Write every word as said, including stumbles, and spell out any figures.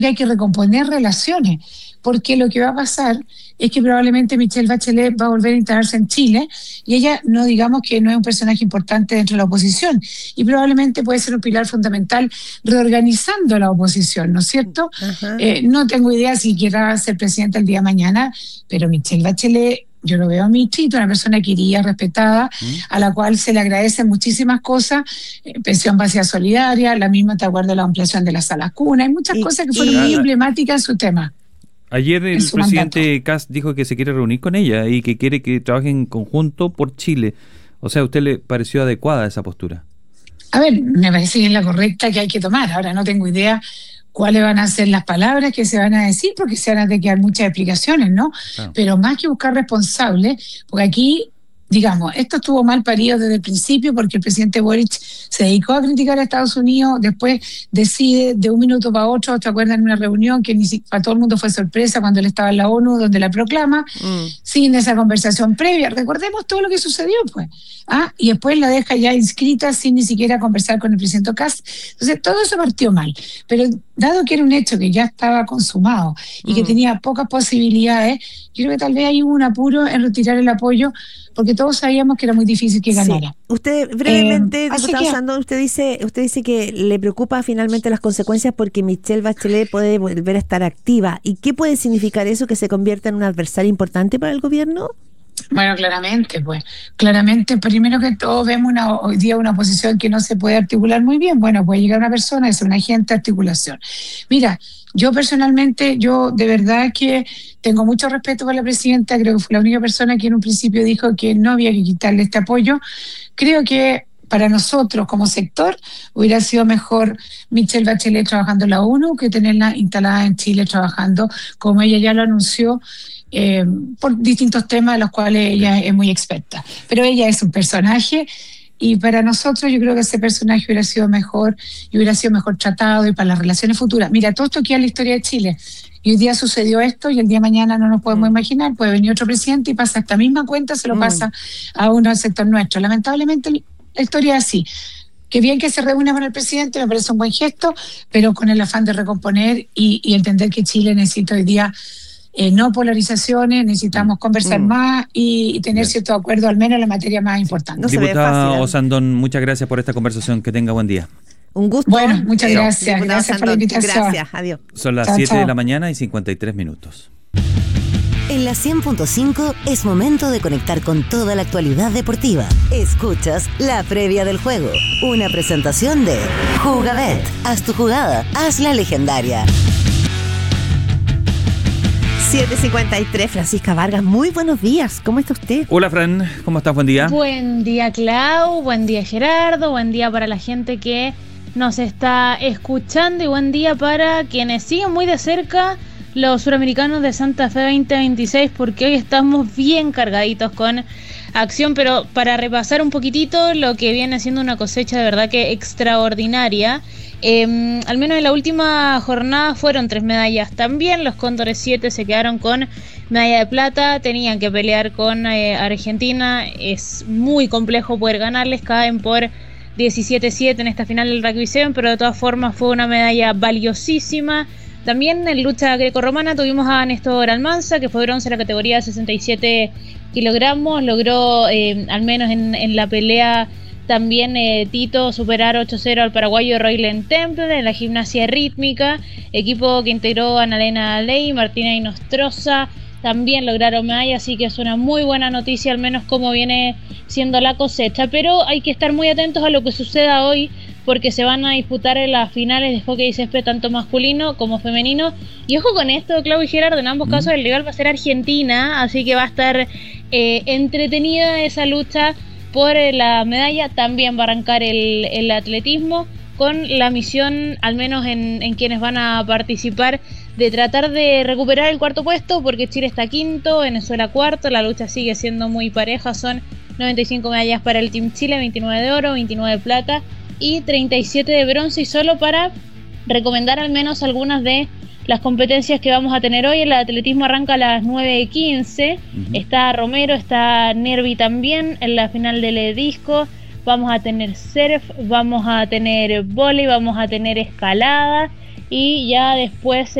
hay que recomponer relaciones, porque lo que va a pasar es que probablemente Michelle Bachelet va a volver a instalarse en Chile y ella, no digamos que no es un personaje importante dentro de la oposición y probablemente puede ser un pilar fundamental reorganizando la oposición, ¿no es cierto? Eh, no tengo idea si quiera ser presidenta el día de mañana, pero Michelle Bachelet, yo lo veo a Michito, una persona querida, respetada, ¿Mm? a la cual se le agradecen muchísimas cosas, eh, pensión básica solidaria, la misma, te acuerdo, la ampliación de las salas cuna, hay muchas y, cosas que fueron y, muy emblemáticas en su tema. Ayer el presidente Kast dijo que se quiere reunir con ella y que quiere que trabajen en conjunto por Chile. O sea, ¿a usted le pareció adecuada esa postura? A ver, me parece que es la correcta que hay que tomar. Ahora no tengo idea cuáles van a ser las palabras que se van a decir, porque se van a tener que dar muchas explicaciones, ¿no? Claro. Pero más que buscar responsables, porque aquí, digamos, esto estuvo mal parido desde el principio porque el presidente Boric se dedicó a criticar a Estados Unidos, después decide de un minuto para otro, ¿te acuerdan? En una reunión que ni si, para todo el mundo fue sorpresa cuando él estaba en la ONU, donde la proclama, mm. sin esa conversación previa. Recordemos todo lo que sucedió, pues. ¿Ah? Y después la deja ya inscrita sin ni siquiera conversar con el presidente Kast. Entonces, todo eso partió mal. Pero dado que era un hecho que ya estaba consumado y mm. que tenía pocas posibilidades, yo creo que tal vez hay un apuro en retirar el apoyo, porque todos sabíamos que era muy difícil que ganara. Sí. Usted, brevemente, eh, diputado que... Sandón, usted dice, usted dice que le preocupa finalmente las consecuencias porque Michelle Bachelet puede volver a estar activa. ¿Y qué puede significar eso, que se convierta en un adversario importante para el gobierno? Bueno, claramente, pues, claramente, primero que todo vemos una, hoy día una oposición que no se puede articular muy bien. Bueno, puede llegar una persona y ser un agente de articulación. Mira, yo personalmente, yo de verdad que tengo mucho respeto por la presidenta, creo que fue la única persona que en un principio dijo que no había que quitarle este apoyo. Creo que para nosotros como sector hubiera sido mejor Michelle Bachelet trabajando en la ONU que tenerla instalada en Chile trabajando, como ella ya lo anunció, eh, por distintos temas de los cuales ella es muy experta. Pero ella es un personaje y para nosotros yo creo que ese personaje hubiera sido mejor y hubiera sido mejor tratado y para las relaciones futuras. Mira, todo esto queda en la historia de Chile. Y hoy día sucedió esto y el día de mañana no nos podemos mm. imaginar, puede venir otro presidente y pasa esta misma cuenta, se lo mm. pasa a uno del sector nuestro. Lamentablemente la historia es así. Qué bien que se reúna con el presidente, me parece un buen gesto, pero con el afán de recomponer y, y entender que Chile necesita hoy día eh, no polarizaciones, necesitamos conversar mm. más y, y tener bien. Cierto acuerdo, al menos en la materia más importante. No Diputada Osandón, muchas gracias por esta conversación, que tenga buen día. Un gusto. Bueno, muchas eh, gracias. Gracias Sandón, por la invitación. Gracias, adiós. Son las siete de la mañana y cincuenta y tres minutos. En la cien punto cinco es momento de conectar con toda la actualidad deportiva. Escuchas la previa del juego. Una presentación de Jugabet. Haz tu jugada, hazla legendaria. siete cincuenta y tres, Francisca Vargas, muy buenos días, ¿cómo está usted? Hola Fran, ¿cómo estás? Buen día. Buen día Clau, buen día Gerardo, buen día para la gente que nos está escuchando y buen día para quienes siguen muy de cerca los suramericanos de Santa Fe veinte veintiséis, porque hoy estamos bien cargaditos con acción, pero para repasar un poquitito lo que viene siendo una cosecha de verdad que extraordinaria. Eh, al menos en la última jornada fueron tres medallas también. Los Cóndores siete se quedaron con medalla de plata, tenían que pelear con eh, Argentina, es muy complejo poder ganarles, caen por diecisiete siete en esta final del Rugby siete, pero de todas formas fue una medalla valiosísima. También en lucha grecorromana tuvimos a Néstor Almanza, que fue bronce en la categoría de sesenta y siete kilogramos, logró eh, al menos en, en la pelea también eh, Tito superar ocho cero al paraguayo Roylen Temple en la gimnasia rítmica, equipo que integró a Annalena Ley, Martina Inostroza, también lograron medalla, así que es una muy buena noticia, al menos como viene siendo la cosecha, pero hay que estar muy atentos a lo que suceda hoy, porque se van a disputar en las finales de hockey y césped tanto masculino como femenino, y ojo con esto, Clau y Gerardo, en ambos mm. casos el rival va a ser Argentina, así que va a estar eh, entretenida esa lucha por la medalla. También va a arrancar el, el atletismo con la misión, al menos en, en quienes van a participar, de tratar de recuperar el cuarto puesto, porque Chile está quinto, Venezuela cuarto, la lucha sigue siendo muy pareja, son noventa y cinco medallas para el Team Chile, veintinueve de oro, veintinueve de plata y treinta y siete de bronce, y solo para recomendar al menos algunas de las competencias que vamos a tener hoy. El atletismo arranca a las nueve quince, uh-huh. está Romero, está Nervi también en la final del disco, vamos a tener surf, vamos a tener vóley, vamos a tener escalada, y ya después